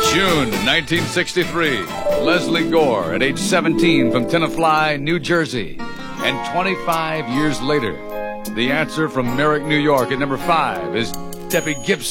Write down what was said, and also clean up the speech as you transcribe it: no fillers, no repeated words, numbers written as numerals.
June 1963. Leslie Gore at age 17 from Tenafly, New Jersey. And 25 years later, the answer from Merrick, New York at number 5 is Debbie Gibson.